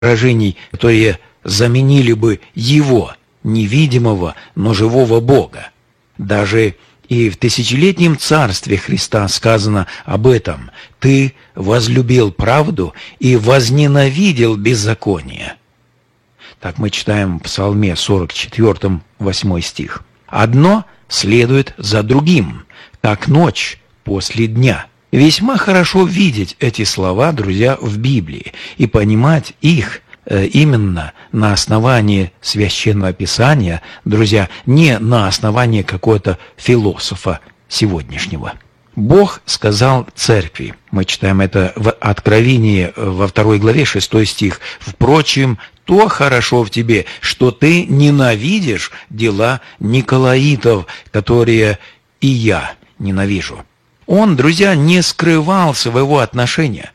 выражений, которые заменили бы его, невидимого, но живого Бога. Даже и в тысячелетнем царстве Христа сказано об этом: «Ты возлюбил правду и возненавидел беззаконие». Так мы читаем в Псалме 44, 8 стих. «Одно следует за другим, как ночь после дня». Весьма хорошо видеть эти слова, друзья, в Библии и понимать их именно на основании Священного Писания, друзья, не на основании какого-то философа сегодняшнего. Бог сказал церкви, мы читаем это в Откровении во 2 главе 6 стих: «Впрочем, то хорошо в тебе, что ты ненавидишь дела николаитов, которые и я ненавижу». Он, друзья, не скрывал своего отношения.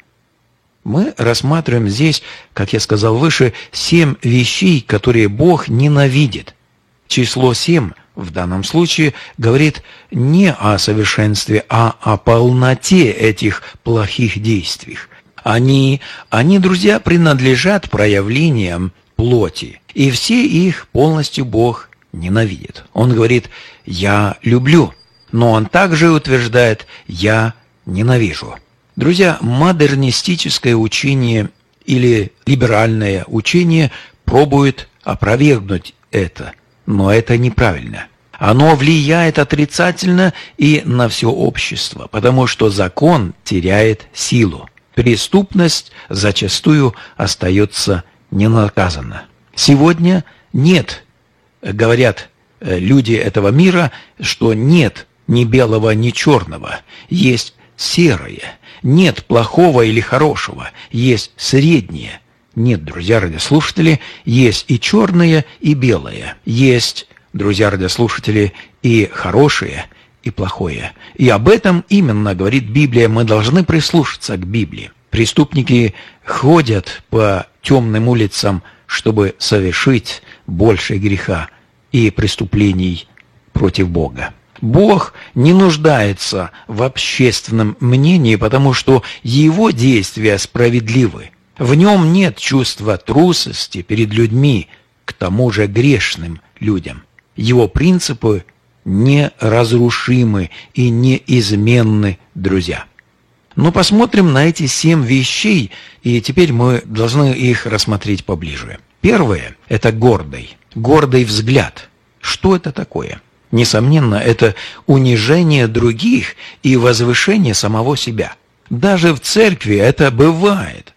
Мы рассматриваем здесь, как я сказал выше, 7 вещей, которые Бог ненавидит. Число 7 в данном случае говорит не о совершенстве, а о полноте этих плохих действий. Они, друзья, принадлежат проявлениям плоти, и все их полностью Бог ненавидит. Он говорит: «Я люблю», но он также утверждает: «Я ненавижу». Друзья, модернистическое учение или либеральное учение пробует опровергнуть это, но это неправильно. Оно влияет отрицательно и на все общество, потому что закон теряет силу. Преступность зачастую остается ненаказанна. Сегодня нет, говорят люди этого мира, что нет ни белого, ни черного, есть серое. Нет плохого или хорошего, есть среднее. Нет, друзья радиослушатели, есть и черное, и белое. Есть, друзья радиослушатели, и хорошее, и плохое. И об этом именно говорит Библия. Мы должны прислушаться к Библии. Преступники ходят по темным улицам, чтобы совершить больше греха и преступлений против Бога. Бог не нуждается в общественном мнении, потому что его действия справедливы. В нем нет чувства трусости перед людьми, к тому же грешным людям. Его принципы неразрушимы и неизменны, друзья. Но посмотрим на эти 7 вещей, и теперь мы должны их рассмотреть поближе. Первое – это гордый взгляд. Что это такое? Несомненно, это унижение других и возвышение самого себя. Даже в церкви это бывает.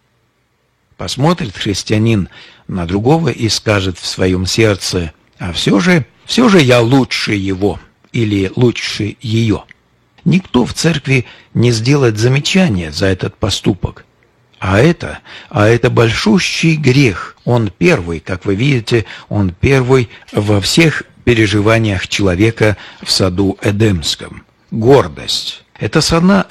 Посмотрит христианин на другого и скажет в своем сердце: «А все же я лучше его» или «лучше ее». Никто в церкви не сделает замечания за этот поступок. А это большущий грех. Он первый, как вы видите, он первый во всех переживаниях человека в саду Эдемском. Гордость. Это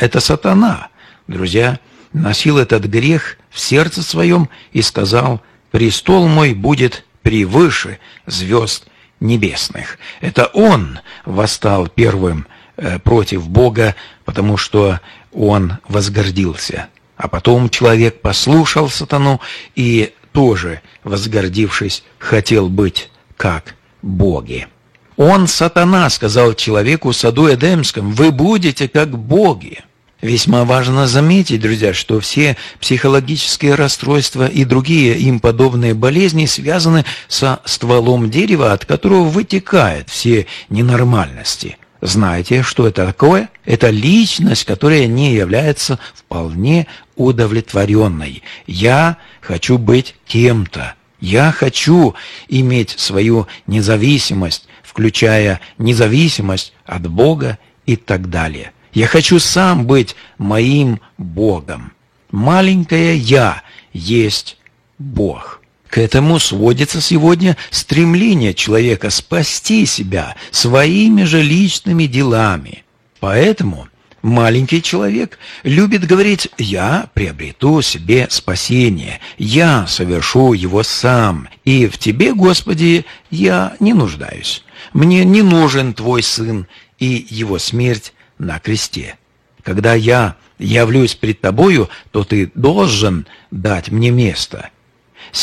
сатана, друзья, носил этот грех в сердце своем и сказал: «Престол мой будет превыше звезд небесных». Это он восстал первым против Бога, потому что он возгордился. А потом человек послушал сатану и тоже, возгордившись, хотел быть как боги. Он, сатана, сказал человеку в саду Эдемском: «Вы будете как боги». Весьма важно заметить, друзья, что все психологические расстройства и другие им подобные болезни связаны со стволом дерева, от которого вытекают все ненормальности. Знаете, что это такое? Это личность, которая не является вполне удовлетворенной. Я хочу быть кем-то. Я хочу иметь свою независимость, включая независимость от Бога и так далее. Я хочу сам быть моим Богом. Маленькое «я» есть Бог. К этому сводится сегодня стремление человека спасти себя своими же личными делами. Поэтому маленький человек любит говорить: «Я приобрету себе спасение, я совершу его сам, и в Тебе, Господи, я не нуждаюсь. Мне не нужен Твой Сын и Его смерть на кресте. Когда я явлюсь пред Тобою, то Ты должен дать мне место.